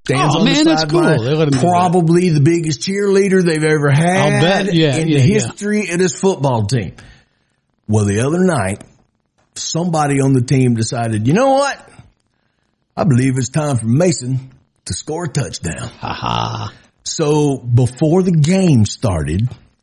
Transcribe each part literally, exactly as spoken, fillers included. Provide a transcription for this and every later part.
Stands oh, on man, the that's cool. sideline. Probably the biggest cheerleader they've ever had I'll bet. Yeah, in yeah, the history yeah. of this football team. Well, the other night, somebody on the team decided, you know what? I believe it's time for Mason to score a touchdown. Ha-ha. So before the game started,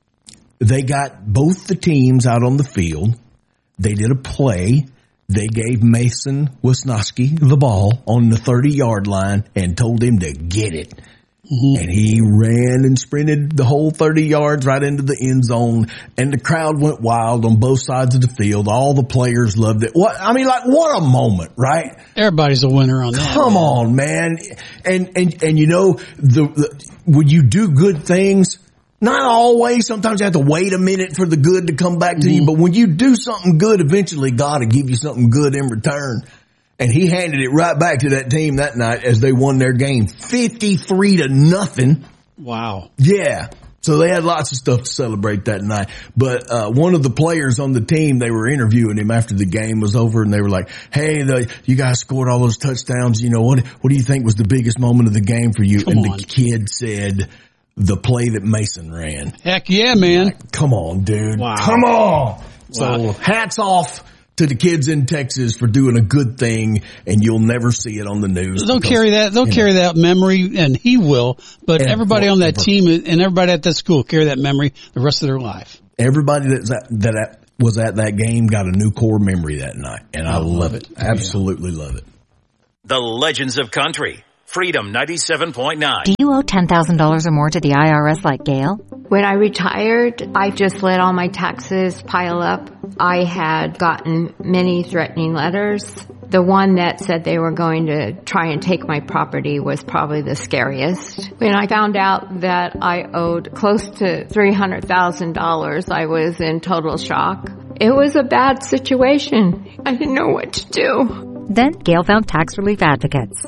they got both the teams out on the field. They did a play. They gave Mason Wisnowski the ball on the thirty-yard line and told him to get it. Mm-hmm. And he ran and sprinted the whole thirty yards right into the end zone. And the crowd went wild on both sides of the field. All the players loved it. What, I mean, like, what a moment, right? Everybody's a winner on that. Come man. on, man. And, and, and you know, the, the, when you do good things, not always. Sometimes you have to wait a minute for the good to come back to mm-hmm. you. But when you do something good, eventually God will give you something good in return. And he handed it right back to that team that night as they won their game fifty-three to nothing. Wow. Yeah. So they had lots of stuff to celebrate that night. But, uh, one of the players on the team, they were interviewing him after the game was over and they were like, hey, the, you guys scored all those touchdowns. You know, what, what do you think was the biggest moment of the game for you? Come and on. The kid said, the play that Mason ran. Heck yeah, man. Like, come on, dude. Wow. Come on. Wow. So hats off to the kids in Texas for doing a good thing, and you'll never see it on the news. They'll because, carry that. They'll carry know, that memory, and he will. But everybody on that team and everybody at that school carry that memory the rest of their life. Everybody that's at, that was at that game got a new core memory that night, and I, I love it. it. Absolutely yeah. love it. The Legends of Country. Freedom ninety-seven point nine. Do you owe ten thousand dollars or more to the I R S like Gail? When I retired, I just let all my taxes pile up. I had gotten many threatening letters. The one that said they were going to try and take my property was probably the scariest. When I found out that I owed close to three hundred thousand dollars, I was in total shock. It was a bad situation. I didn't know what to do. Then Gail found Tax Relief Advocates.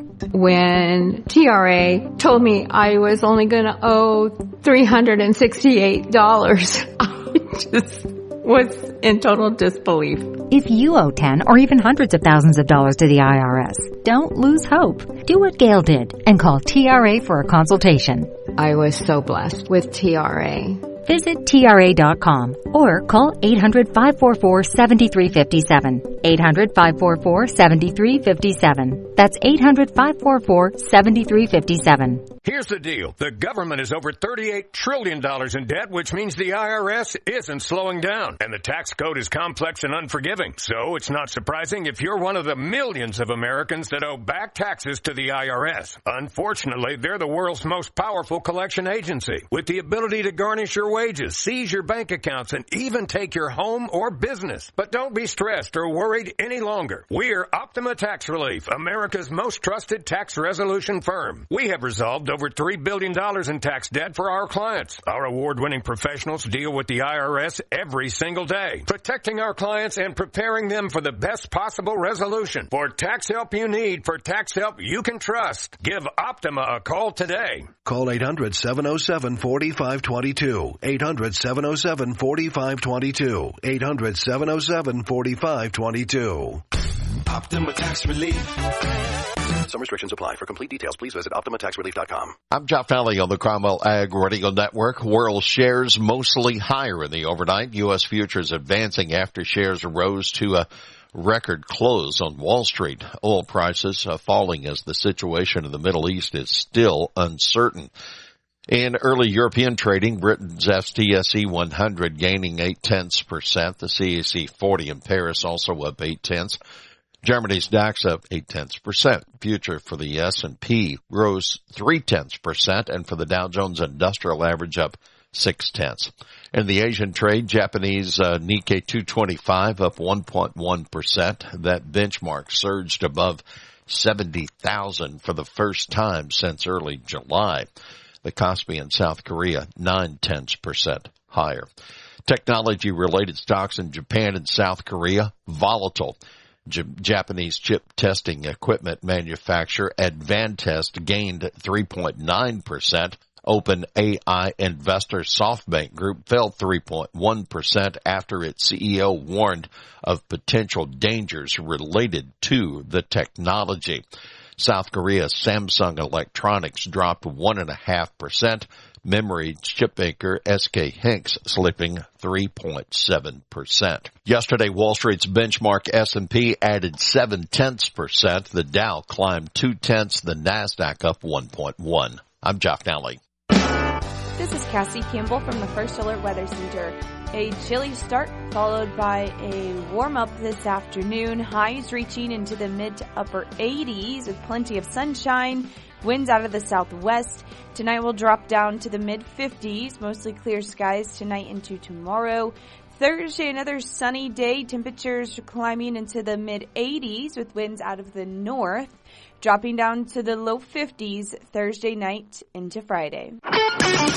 When T R A told me I was only going to owe three hundred sixty-eight dollars, I just was in total disbelief. If you owe ten or even hundreds of thousands of dollars to the I R S, don't lose hope. Do what Gail did and call T R A for a consultation. I was so blessed with T R A. Visit T R A dot com or call eight hundred, five four four, seven three five seven. eight hundred, five four four, seven three five seven. That's eight hundred, five four four, seven three five seven. Here's the deal. The government is over thirty-eight trillion dollars in debt, which means the I R S isn't slowing down. And the tax code is complex and unforgiving. So it's not surprising if you're one of the millions of Americans that owe back taxes to the I R S. Unfortunately, they're the world's most powerful collection agency, with the ability to garnish your wages, seize your bank accounts, and even take your home or business. But don't be stressed or worried any longer. We're Optima Tax Relief, America's most trusted tax resolution firm. We have resolved over three billion dollars in tax debt for our clients. Our award-winning professionals deal with the I R S every single day, protecting our clients and preparing them for the best possible resolution. For tax help you need, for tax help you can trust, give Optima a call today. Call eight hundred, seven oh seven, four five two two. eight hundred, seven oh seven, four five two two. eight hundred, seven oh seven, four five two two. Optima Tax Relief. Some restrictions apply. For complete details, please visit Optima Tax Relief dot com. I'm Jeff Valley on the Cromwell Ag Radio Network. World shares mostly higher in the overnight. U S futures advancing after shares rose to a record close on Wall Street. Oil prices uh, falling as the situation in the Middle East is still uncertain. In early European trading, Britain's F T S E one hundred gaining eight tenths percent. The C A C forty in Paris also up eight tenths. Germany's DAX up eight tenths percent. Future for the S and P rose three tenths percent, and for the Dow Jones Industrial Average up six tenths. In the Asian trade, Japanese uh, Nikkei two twenty-five up one point one percent. That benchmark surged above seventy thousand for the first time since early July. The Kospi in South Korea nine tenths percent higher. Technology-related stocks in Japan and South Korea volatile. J- Japanese chip testing equipment manufacturer Advantest gained three point nine percent. Open A I investor SoftBank Group fell three point one percent after its C E O warned of potential dangers related to the technology. South Korea Samsung Electronics dropped one point five percent. Memory chipmaker S K Hynix slipping three point seven percent. Yesterday, Wall Street's benchmark S and P added seven tenths percent. The Dow climbed two tenths. The Nasdaq up one point one. I'm Jeff Nally. This is Cassie Campbell from the First Alert Weather Center. A chilly start followed by a warm-up this afternoon. Highs reaching into the mid to upper eighties with plenty of sunshine. Winds out of the southwest. Tonight will drop down to the mid fifties. Mostly clear skies tonight into tomorrow. Thursday, another sunny day. Temperatures climbing into the mid eighties with winds out of the north. Dropping down to the low fifties Thursday night into Friday.